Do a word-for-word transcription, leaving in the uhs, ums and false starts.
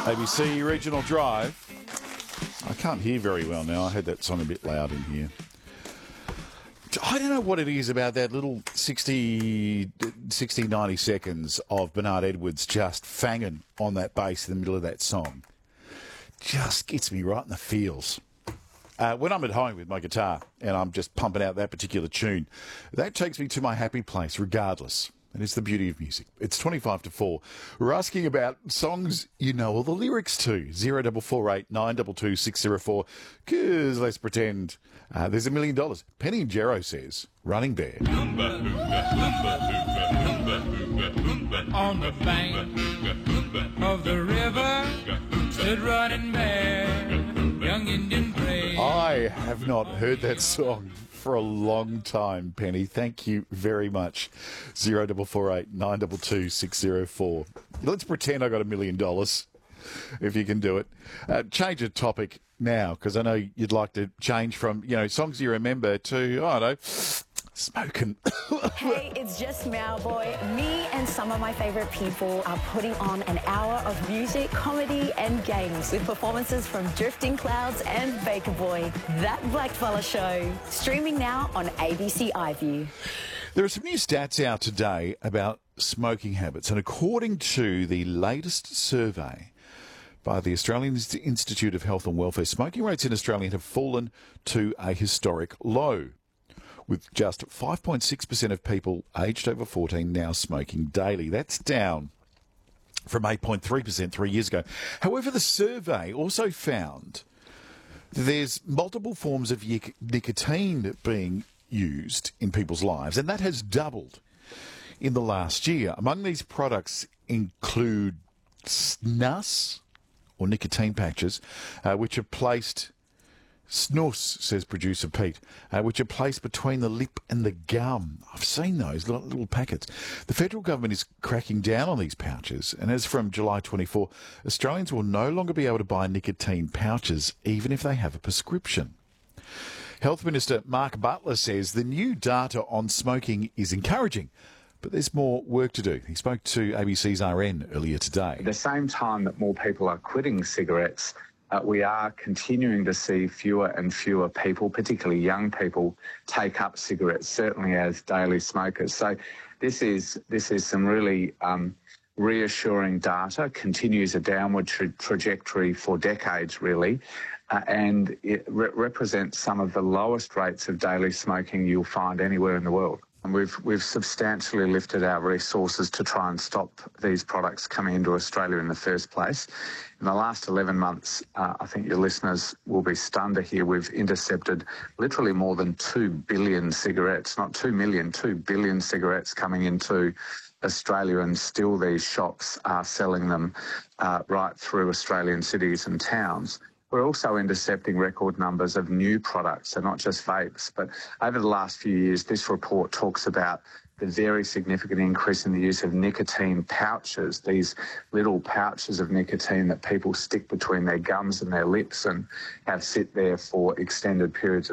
A B C Regional Drive. I can't hear very well now. I had that song a bit loud in here. I don't know what it is about that little sixty, sixty, ninety seconds of Bernard Edwards just fanging on that bass in the middle of that song. Just gets me right in the feels. Uh, when I'm at home with my guitar and I'm just pumping out that particular tune, that takes me to my happy place regardless. And it's the beauty of music. It's twenty-five to four. We're asking about songs you know all the lyrics to. zero four four eight nine two two six zero four. Because let's pretend uh, there's a million dollars. Penny and Jero says, Running Bear. On the bank of the river stood Running Bear, young Indian brave. I have not heard that song for a long time, Penny. Thank you very much. zero four four eight nine two two six zero four. Let's pretend I got a million dollars, if you can do it. Uh, change the topic now, because I know you'd like to change from, you know, songs you remember to, oh, I don't know, smoking. Hey, it's just Meow Boy. Me and some of my favourite people are putting on an hour of music, comedy and games with performances from Drifting Clouds and Baker Boy. That Blackfella Show. Streaming now on A B C iView. There are some new stats out today about smoking habits, and according to the latest survey by the Australian Institute of Health and Welfare, smoking rates in Australia have fallen to a historic low, with just five point six percent of people aged over fourteen now smoking daily. That's down from eight point three percent three years ago. However, the survey also found that there's multiple forms of nic- nicotine being used in people's lives, and that has doubled in the last year. Among these products include snus, or nicotine patches, uh, which are placed... Snus, says producer Pete, uh, which are placed between the lip and the gum. I've seen those little, little packets. The federal government is cracking down on these pouches, and as from July twenty-fourth, Australians will no longer be able to buy nicotine pouches, even if they have a prescription. Health Minister Mark Butler says the new data on smoking is encouraging, but there's more work to do. He spoke to A B C's R N earlier today. At the same time that more people are quitting cigarettes, Uh, we are continuing to see fewer and fewer people, particularly young people, take up cigarettes, certainly as daily smokers. So this is this is some really um, reassuring data, continues a downward tra- trajectory for decades, really, uh, and it re- represents some of the lowest rates of daily smoking you'll find anywhere in the world. And we've we've substantially lifted our resources to try and stop these products coming into Australia in the first place. In the last eleven months, uh, I think your listeners will be stunned to hear we've intercepted literally more than two billion cigarettes, not two million, two billion cigarettes coming into Australia, and still these shops are selling them uh, right through Australian cities and towns. We're also intercepting record numbers of new products, so not just vapes. But over the last few years, this report talks about the very significant increase in the use of nicotine pouches, these little pouches of nicotine that people stick between their gums and their lips and have sit there for extended periods of